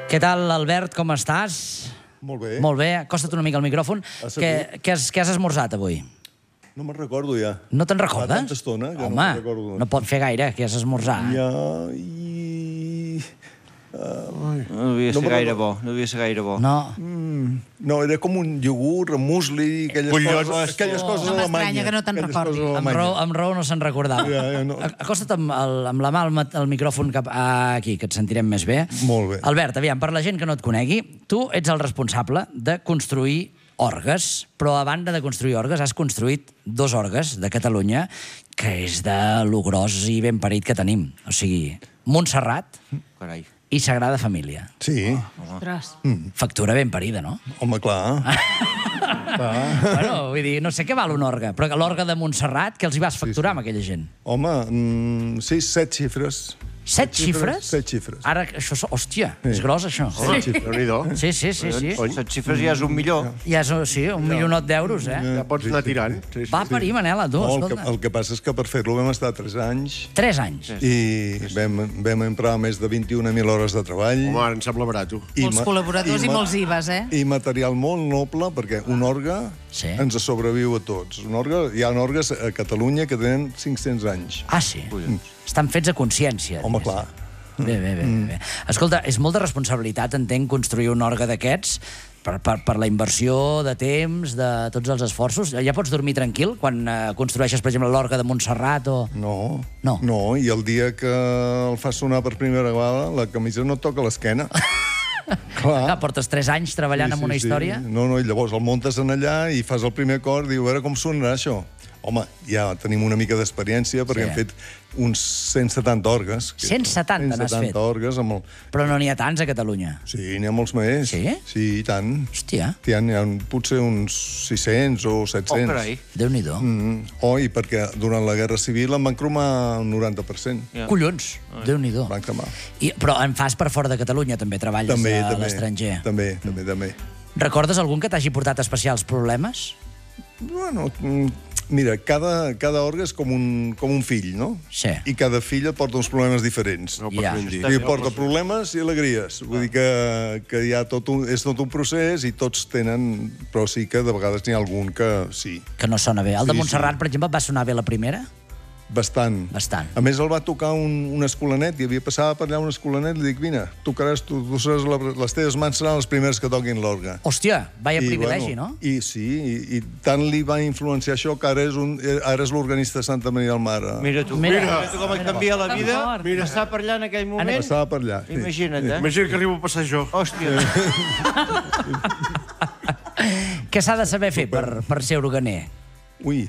Què tal, Albert, com estàs? Molt bé. Molt bé, acosta't una mica al micròfon. Què has esmorzat avui? No me'n recordo ja. No te'n recordes? Fa tanta estona que no me'n recordo. Home, no pot fer gaire, què has esmorzat? Ja... No devia ser gaire bo, no devia ser gaire bo. No. No, era com un iogurt, musli, aquelles coses No alemanyes. m'estranya que no te'n recordi. Amb raó no se'n recordava. Ja, no. Acosta't amb la mà al micròfon cap aquí, que et sentirem més bé. Molt bé. Albert, aviam, per la gent que no et conegui, tu ets el responsable de construir orgues, però a banda de construir orgues has construït 2 orgues de Catalunya, que és de lo gros i ben parit que tenim. O sigui, Montserrat Carai. i Sagrada Família. Sí, Ostres. Factura ben parida, no? home, clar. Bueno, vull dir, no sé què val un orgue, però l'orgue de Montserrat, que els hi vas facturar amb aquella gent? Home, 7 xifres. 7 xifres? 7 xifres. Ara, això, hòstia, és gros, això. Déu-n'hi-do. Sí. Set xifres ja és 1 milió. Ja és, sí, 1 milionot d'euros, eh? Ja pots anar tirant. Sí, sí. Va parir, Manela, tu, No, escolta. el que passa és que per fer-lo vam estar 3 anys 3 anys. i vam emprar més de 21.000 hores de treball. Home, ara em sembla barat, tu. Molts col·laboradors i molts IVAs, eh? I material molt noble, perquè un orgue Sí. ens sobreviu a tots. Hi ha orgues a Catalunya que tenen 500 anys. Ah, sí? Estan fets a consciència. Home, diguéssim. clar. Bé. Escolta, és molta responsabilitat, entenc, construir un orgue d'aquests per la inversió de temps, de tots els esforços. Ja pots dormir tranquil quan construeixes, per exemple, l'orgue de Montserrat o... No. No. I el dia que el fas sonar per primera vegada, la camisa no et toca l'esquena. Clar, portes 3 anys treballant en una història. No, i llavors el muntes en allà i fas el primer cor, diu, a veure com sonarà això. Home, ja tenim una mica d'experiència perquè hem fet uns 170 orgues. 170 n'has fet? 170 orgues amb el... Però no n'hi ha tants a Catalunya. Sí, n'hi ha molts més. Sí? Sí, i tant. Hòstia, N'hi ha potser uns 600 o 700. carai. Déu-n'hi-do. I perquè durant la Guerra Civil en van cremar un 90%. Collons, Déu-n'hi-do. Van cremar. Però en fas per fora de Catalunya, també treballes a l'estranger. També. Recordes algun que t'hagi portat especials problemes? Bueno, mira, cada orgue és com un fill, no? Sí. I cada fill et porta uns problemes diferents. No pots Ja. ben dir. I porta problemes i alegries. Vull dir que hi ha és tot un procés i tots tenen... Però sí que de vegades n'hi ha algun que sí, Que no sona bé. El de Sí, Montserrat, per exemple, et va sonar bé la primera? bastant. Bastant. A més, el va tocar un escolanet, i havia passat per allà un escolanet, i li dic, vine, tocaràs, tu seràs les teves mans seran les primeres que toquin l'orgue. Hòstia, vaya I, privilegi, bueno, no? I sí, i tant li va influenciar això que ara és l'organista de Santa Maria del Mar. Mira tu com et canvia la vida. Mira, estar per allà en aquell moment. Estava per allà. Sí. Imagina't, eh? Imagina que arribo a passar jo. Hòstia. Què s'ha de saber fer per ser organer? Ui,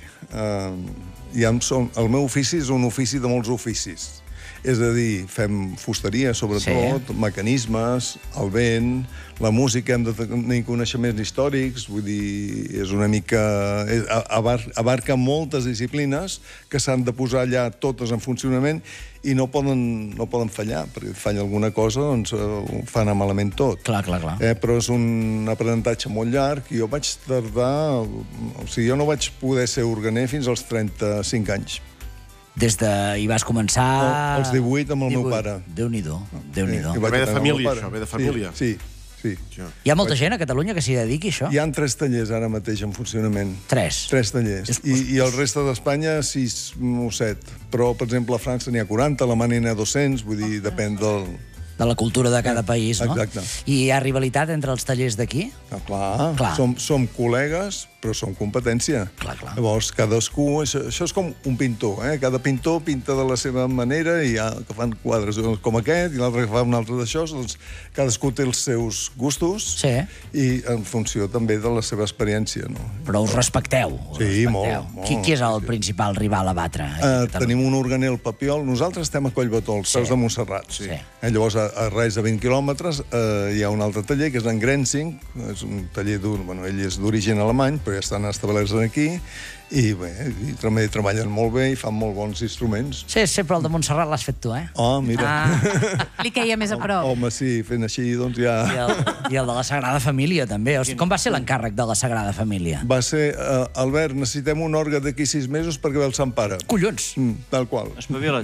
el meu ofici és un ofici de molts oficis. És a dir, fem fusteria, sobretot, mecanismes, el vent, la música, hem de tenir coneixements històrics, vull dir, és una mica... abarca moltes disciplines que s'han de posar allà totes en funcionament i no poden fallar, perquè falla alguna cosa, doncs ho fa anar malament tot. Clar. Però és un aprenentatge molt llarg i jo vaig tardar... O sigui, jo no vaig poder ser organer fins als 35 anys. Des de... Hi vas començar... Als 18 amb el meu pare. Déu-n'hi-do. I vaig Ve de anar amb el família, pare. això, ve de família. Sí. Hi ha molta gent a Catalunya que s'hi dediqui, això? Hi ha 3 tallers ara mateix en funcionament. 3. 3 tallers. I el reste d'Espanya 6 o 7. Però, per exemple, a França n'hi ha 40, a Alemanya n'hi ha 200, vull dir, depèn del... De la cultura de cada país, no? Exacte. I hi ha rivalitat entre els tallers d'aquí? Clar. Som col·legues, però som competència. Clar. Llavors, cadascú... Això és com un pintor, eh? Cada pintor pinta de la seva manera i hi ha que fan quadres com aquest i l'altre que fa un altre d'això. Doncs cadascú té els seus gustos i en funció també de la seva experiència, no? Però us respecteu. Sí, molt. Qui és el principal rival a batre? Tenim un organer al Papiol. Nosaltres estem a Collbató, als peus de Montserrat. Llavors, a res de 20 quilòmetres hi ha un altre taller, que és en Grenzing, és un taller ell és d'origen alemany, però ja estan establerts aquí, i bé, també treballen molt bé i fan molt bons instruments. Sí, però el de Montserrat l'has fet tu, eh? Mira. Li queia més a prop. Home, sí, fent així, doncs ja... I el de la Sagrada Família, també. Com va ser l'encàrrec de la Sagrada Família? Va ser, Albert, necessitem un orgue d'aquí 6 mesos perquè ve el Sant Pare. Collons! Tal qual. Espavila't.